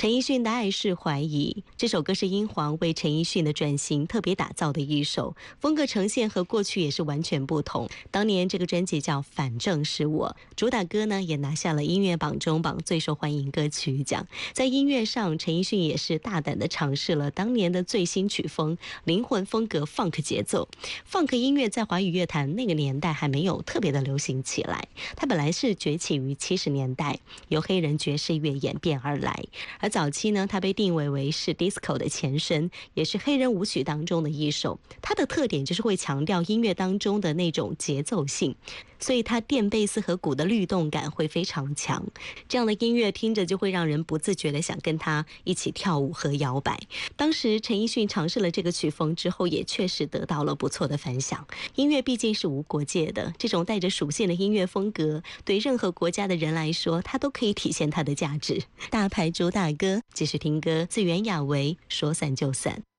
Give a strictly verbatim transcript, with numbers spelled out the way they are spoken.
陈奕迅的《爱是怀疑》这首歌是英皇为陈奕迅的转型特别打造的一首，风格呈现和过去也是完全不同。当年这个专辑叫《反正是我》，主打歌呢也拿下了音乐榜中榜最受欢迎歌曲奖。在音乐上，陈奕迅也是大胆地尝试了当年的最新曲风，灵魂风格 funk 节奏。funk 音乐在华语乐坛那个年代还没有特别的流行起来，它本来是崛起于七十年代，由黑人爵士乐演变而来。而早期呢，它被定位为是 disco 的前身，也是黑人舞曲当中的一首。它的特点就是会强调音乐当中的那种节奏性，所以它电贝斯和鼓的律动感会非常强。这样的音乐听着就会让人不自觉的想跟他一起跳舞和摇摆。当时陈奕迅尝试了这个曲风之后，也确实得到了不错的反响。音乐毕竟是无国界的，这种带着属性的音乐风格，对任何国家的人来说，它都可以体现它的价值。大牌主打歌，继续听歌，自袁娅维，说散就散。